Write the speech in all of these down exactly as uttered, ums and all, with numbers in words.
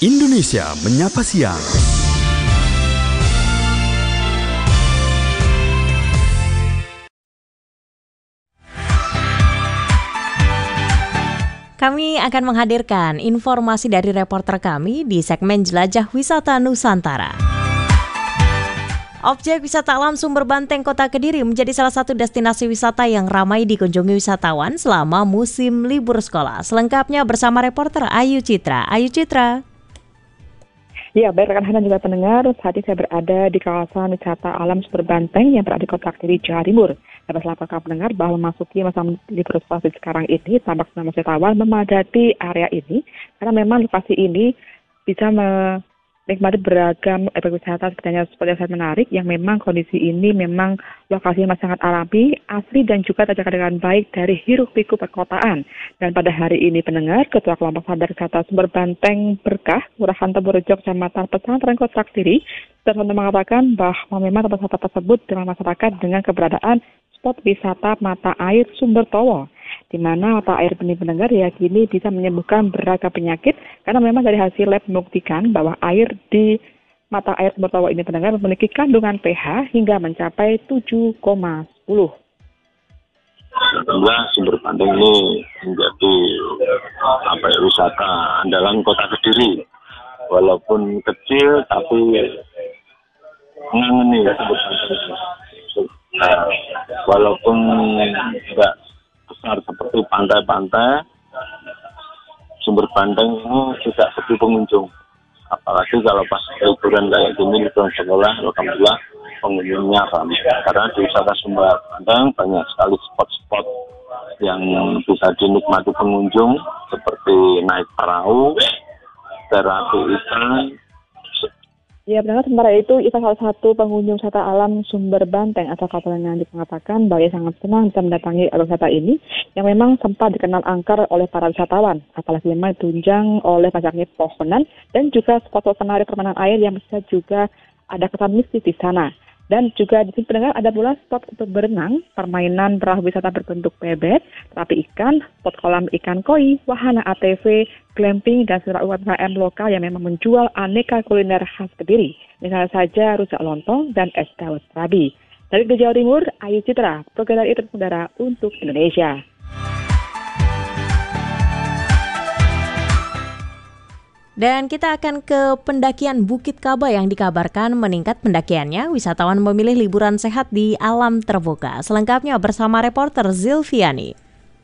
Indonesia Menyapa Siang. Kami akan menghadirkan informasi dari reporter kami di segmen Jelajah Wisata Nusantara. Objek wisata alam Sumber Banteng Kota Kediri menjadi salah satu destinasi wisata yang ramai dikunjungi wisatawan selama musim libur sekolah. Selengkapnya bersama reporter Ayu Citra. Ayu Citra. Ya, baik rekan dan juga pendengar, saat ini saya berada di kawasan wisata alam Sumber Banteng yang berada di Kota Kediri, Jawa Timur. Dapat saya laporkan pendengar bahwa memasuki masa libur sekolah sekarang ini, tampak sejumlah wisatawan memadati area ini, karena memang lokasi ini bisa menikmati beragam objek wisata sekitarnya seperti yang sangat menarik, yang memang kondisi ini memang lokasinya masih sangat alami, asri dan juga terjaga dengan baik dari hiruk-pikuk perkotaan. Dan pada hari ini pendengar, Ketua Kelompok Sadar Wisata Sumber Banteng Berkah, Kelurahan Teburejo, Kecamatan Pesantren Kota Kediri, terus mengatakan bahwa memang tempat wisata tersebut dengan masyarakat dengan keberadaan spot wisata mata air Sumber Towo, di mana mata air benih pendengar diyakini bisa menyembuhkan beragam penyakit, karena memang dari hasil lab membuktikan bahwa air di mata air Sumber Towo ini pendengar memiliki kandungan pH hingga mencapai tujuh koma sepuluh. Alhamdulillah Sumber Banteng ini menjadi apa ya, wisata andalan Kota Kediri. Walaupun kecil tapi ngangeni Sumber Banteng. Nah, walaupun tidak besar seperti pantai-pantai, Sumber Banteng ini tidak sepi pengunjung. Apalagi kalau pas liburan kayak gini, liburan sekolah, alhamdulillah pengunjungnya ramai. Karena di wisata Sumber Banteng banyak sekali spot-spot yang bisa dinikmati pengunjung, seperti naik perahu, terapi ikan. Ya, benar. Sementara itu, itu salah satu pengunjung wisata alam Sumber Banteng atau Kapolnya mengatakan bahwa ia sangat senang bisa mendatangi objek wisata ini yang memang sempat dikenal angker oleh para wisatawan, apalagi memang ditunjang oleh banyaknya pohonan dan juga spot-spot menarik permainan air yang bisa juga ada kesan mistis di sana. Dan juga di sini pendengar ada pula spot untuk berenang, permainan perahu wisata berbentuk bebek, terapi ikan, spot kolam ikan koi, wahana A T V, glamping, dan seluruh U M K M lokal yang memang menjual aneka kuliner khas Kediri. Misalnya saja rujak lontong dan es dawet serabi. Dari Jawa Timur, Ayu Citra, program itu saudara untuk Indonesia. Dan kita akan ke pendakian Bukit Kaba yang dikabarkan meningkat pendakiannya. Wisatawan memilih liburan sehat di alam terbuka. Selengkapnya bersama reporter Zilviani.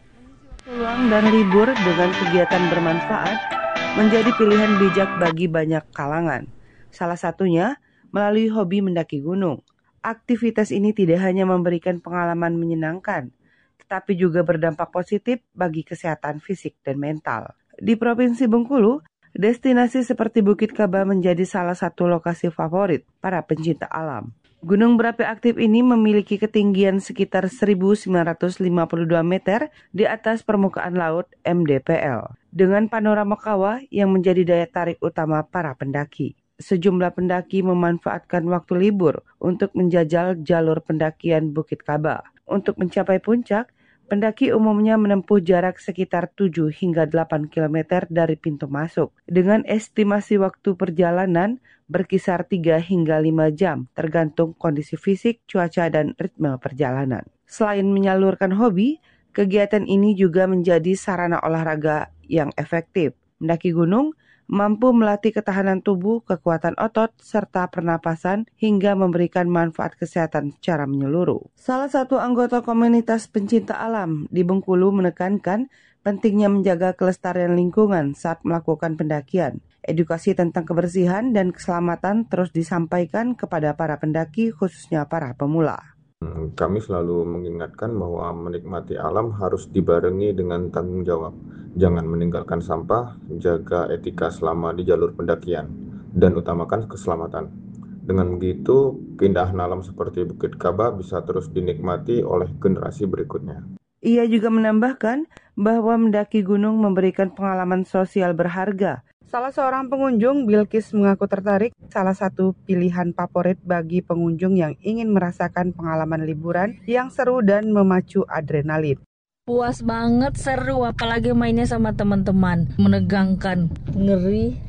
Luang dan libur dengan kegiatan bermanfaat menjadi pilihan bijak bagi banyak kalangan. Salah satunya melalui hobi mendaki gunung. Aktivitas ini tidak hanya memberikan pengalaman menyenangkan, tetapi juga berdampak positif bagi kesehatan fisik dan mental. Di Provinsi Bengkulu, destinasi seperti Bukit Kaba menjadi salah satu lokasi favorit para pencinta alam. Gunung berapi aktif ini memiliki ketinggian sekitar seribu sembilan ratus lima puluh dua meter di atas permukaan laut M D P L, dengan panorama kawah yang menjadi daya tarik utama para pendaki. Sejumlah pendaki memanfaatkan waktu libur untuk menjajal jalur pendakian Bukit Kaba. Untuk mencapai puncak, pendaki umumnya menempuh jarak sekitar tujuh hingga delapan kilometer dari pintu masuk, dengan estimasi waktu perjalanan berkisar tiga hingga lima jam, tergantung kondisi fisik, cuaca, dan ritme perjalanan. Selain menyalurkan hobi, kegiatan ini juga menjadi sarana olahraga yang efektif. Mendaki gunung mampu melatih ketahanan tubuh, kekuatan otot, serta pernapasan hingga memberikan manfaat kesehatan secara menyeluruh. Salah satu anggota komunitas pencinta alam di Bengkulu menekankan pentingnya menjaga kelestarian lingkungan saat melakukan pendakian. Edukasi tentang kebersihan dan keselamatan terus disampaikan kepada para pendaki, khususnya para pemula. Kami selalu mengingatkan bahwa menikmati alam harus dibarengi dengan tanggung jawab. Jangan meninggalkan sampah, jaga etika selama di jalur pendakian, dan utamakan keselamatan. Dengan begitu, keindahan alam seperti Bukit Kaba bisa terus dinikmati oleh generasi berikutnya. Ia juga menambahkan bahwa mendaki gunung memberikan pengalaman sosial berharga. Salah seorang pengunjung, Bilkis, mengaku tertarik, salah satu pilihan favorit bagi pengunjung yang ingin merasakan pengalaman liburan yang seru dan memacu adrenalin. Puas banget, seru, apalagi mainnya sama teman-teman. Menegangkan, ngeri,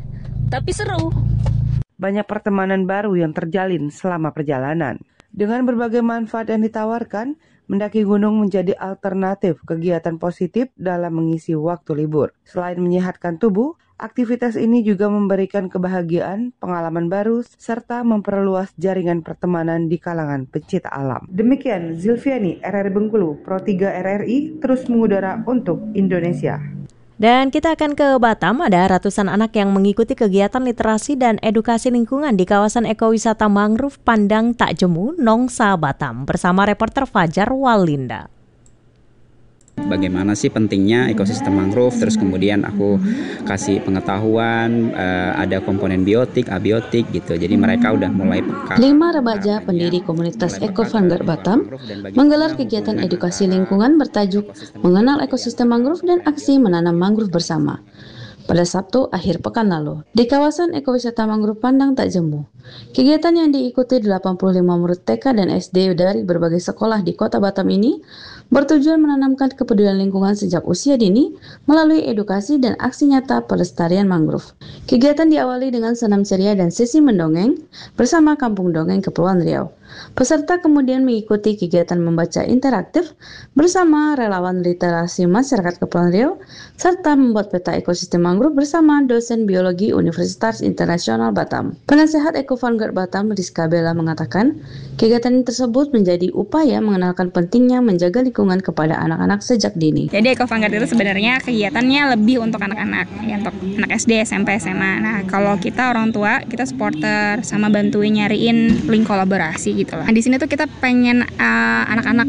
tapi seru. Banyak pertemanan baru yang terjalin selama perjalanan. Dengan berbagai manfaat yang ditawarkan, mendaki gunung menjadi alternatif kegiatan positif dalam mengisi waktu libur. Selain menyehatkan tubuh, aktivitas ini juga memberikan kebahagiaan, pengalaman baru, serta memperluas jaringan pertemanan di kalangan pecinta alam. Demikian Zilviani, R R I Bengkulu, Pro tiga R R I, terus mengudara untuk Indonesia. Dan kita akan ke Batam, ada ratusan anak yang mengikuti kegiatan literasi dan edukasi lingkungan di kawasan ekowisata mangrove Pandang Tak Jemu, Nongsa, Batam, bersama reporter Fajar Walinda. Bagaimana sih pentingnya ekosistem mangrove, terus kemudian aku kasih pengetahuan uh, ada komponen biotik, abiotik gitu, jadi mereka udah mulai peka. Lima remaja pendiri komunitas Eco Vanguard Batam menggelar kegiatan edukasi lingkungan bertajuk Mengenal Ekosistem Mangrove dan Aksi Menanam Mangrove Bersama pada Sabtu akhir pekan lalu di kawasan ekowisata mangrove Pandang Tak Jemu. Kegiatan yang diikuti delapan puluh lima murid T K dan S D dari berbagai sekolah di Kota Batam ini bertujuan menanamkan kepedulian lingkungan sejak usia dini melalui edukasi dan aksi nyata pelestarian mangrove. Kegiatan diawali dengan senam ceria dan sesi mendongeng bersama Kampung Dongeng Kepulauan Riau. Peserta kemudian mengikuti kegiatan membaca interaktif bersama relawan literasi masyarakat Kepulauan Riau serta membuat peta ekosistem mangrove bersama dosen biologi Universitas Internasional Batam. Penasehat Eco Vanguard Batam, Rizka Bella, mengatakan kegiatan tersebut menjadi upaya mengenalkan pentingnya menjaga lingkungan kepada anak-anak sejak dini. Jadi Eco Vanguard itu sebenarnya kegiatannya lebih untuk anak-anak, ya, untuk anak S D, S M P, S M A. Nah, kalau kita orang tua, kita supporter sama bantuin nyariin link kolaborasi gitu lah. Nah, di sini tuh kita pengen uh, anak-anak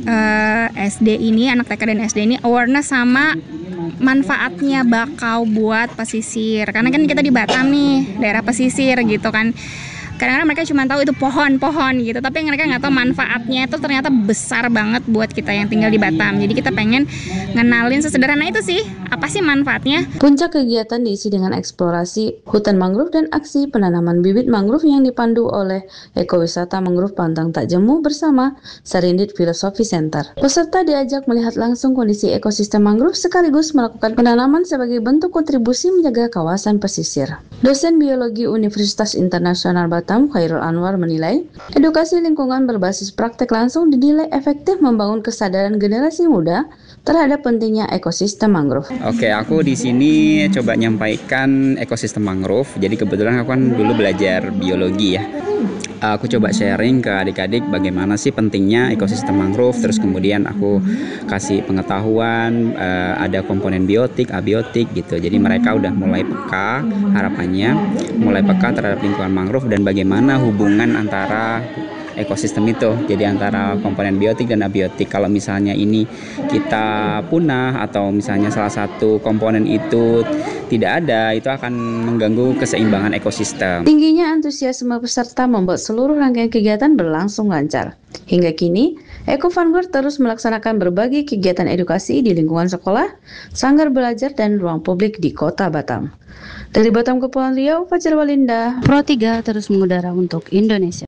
uh, S D ini, anak T K dan S D ini awareness sama manfaatnya bakau buat pesisir. Karena kan kita di Batam nih, daerah pesisir gitu kan. Kadang-kadang mereka cuma tahu itu pohon-pohon gitu, tapi mereka nggak tahu manfaatnya itu ternyata besar banget buat kita yang tinggal di Batam. Jadi kita pengen ngenalin sesederhana itu sih, apa sih manfaatnya. Puncak kegiatan diisi dengan eksplorasi hutan mangrove dan aksi penanaman bibit mangrove yang dipandu oleh Ekowisata Mangrove Pandang Tak Jemu bersama Serindit Philosophy Center. Peserta diajak melihat langsung kondisi ekosistem mangrove sekaligus melakukan penanaman sebagai bentuk kontribusi menjaga kawasan pesisir. Dosen biologi Universitas Internasional Batam Khairul Anwar menilai, edukasi lingkungan berbasis praktek langsung dinilai efektif membangun kesadaran generasi muda terhadap pentingnya ekosistem mangrove. Oke, aku di sini coba nyampaikan ekosistem mangrove. Jadi kebetulan aku kan dulu belajar biologi ya. Aku coba sharing ke adik-adik bagaimana sih pentingnya ekosistem mangrove, terus kemudian aku kasih pengetahuan uh, ada komponen biotik, abiotik gitu. Jadi mereka udah mulai peka, harapannya mulai peka terhadap lingkungan mangrove dan bagaimana hubungan antara ekosistem itu, jadi antara komponen biotik dan abiotik. Kalau misalnya ini kita punah atau misalnya salah satu komponen itu tidak ada, itu akan mengganggu keseimbangan ekosistem. Tingginya antusiasme peserta membuat seluruh rangkaian kegiatan berlangsung lancar. Hingga kini, Eco Vanguard terus melaksanakan berbagai kegiatan edukasi di lingkungan sekolah, sanggar belajar, dan ruang publik di Kota Batam. Dari Batam Kepulauan Riau, Fajar Walinda, Pro tiga terus mengudara untuk Indonesia.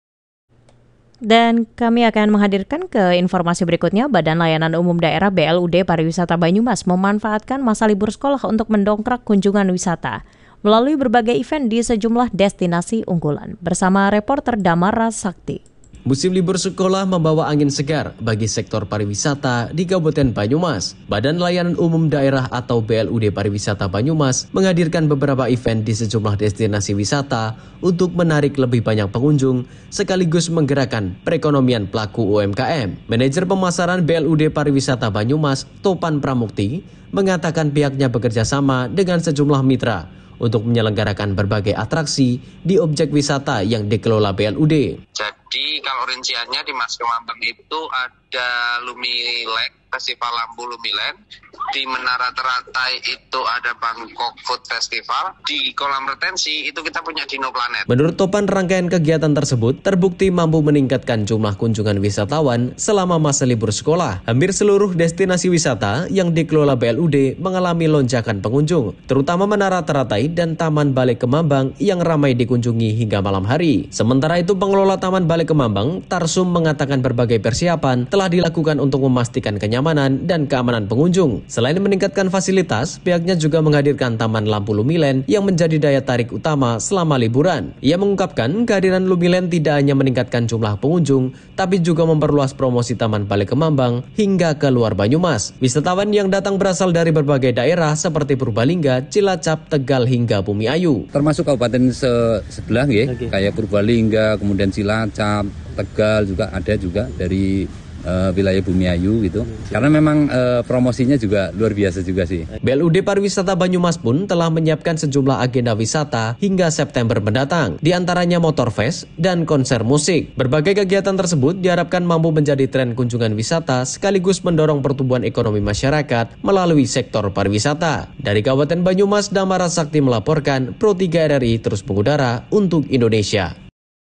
Dan kami akan menghadirkan ke informasi berikutnya. Badan Layanan Umum Daerah B L U D Pariwisata Banyumas memanfaatkan masa libur sekolah untuk mendongkrak kunjungan wisata melalui berbagai event di sejumlah destinasi unggulan. Bersama reporter Damara Sakti. Musim libur sekolah membawa angin segar bagi sektor pariwisata di Kabupaten Banyumas. Badan Layanan Umum Daerah atau B L U D Pariwisata Banyumas menghadirkan beberapa event di sejumlah destinasi wisata untuk menarik lebih banyak pengunjung sekaligus menggerakkan perekonomian pelaku U M K M. Manajer pemasaran B L U D Pariwisata Banyumas, Topan Pramukti, mengatakan pihaknya bekerja sama dengan sejumlah mitra untuk menyelenggarakan berbagai atraksi di objek wisata yang dikelola B L U D. Jadi kalau rinciannya di Mas Kemambang itu ada Lumiland, Festival Lampu Lumiland. Di Menara Teratai itu ada Bangkok Food Festival. Di kolam retensi itu kita punya Dino Planet. Menurut Topan, rangkaian kegiatan tersebut terbukti mampu meningkatkan jumlah kunjungan wisatawan selama masa libur sekolah. Hampir seluruh destinasi wisata yang dikelola B L U D mengalami lonjakan pengunjung, terutama Menara Teratai dan Taman Balai Kemambang yang ramai dikunjungi hingga malam hari. Sementara itu, pengelola Taman Balai Kemambang, Tarsum, mengatakan berbagai persiapan telah dilakukan untuk memastikan kenyamanan kenyamanan dan keamanan pengunjung. Selain meningkatkan fasilitas, pihaknya juga menghadirkan Taman Lampu Lumilen yang menjadi daya tarik utama selama liburan. Ia mengungkapkan kehadiran Lumilen tidak hanya meningkatkan jumlah pengunjung, tapi juga memperluas promosi Taman Balai Kemambang hingga ke luar Banyumas. Wisatawan yang datang berasal dari berbagai daerah seperti Purbalingga, Cilacap, Tegal hingga Bumi Ayu. Termasuk kabupaten se sebelah ya, okay. Kayak Purbalingga, kemudian Cilacap, Tegal juga ada juga dari Uh, wilayah Bumi Ayu gitu. Karena memang uh, promosinya juga luar biasa juga sih. B L U D Pariwisata Banyumas pun telah menyiapkan sejumlah agenda wisata hingga September mendatang, di antaranya Motorfest dan konser musik. Berbagai kegiatan tersebut diharapkan mampu menjadi tren kunjungan wisata sekaligus mendorong pertumbuhan ekonomi masyarakat melalui sektor pariwisata. Dari Kabupaten Banyumas, Damara Sakti melaporkan, Pro tiga R R I terus mengudara untuk Indonesia.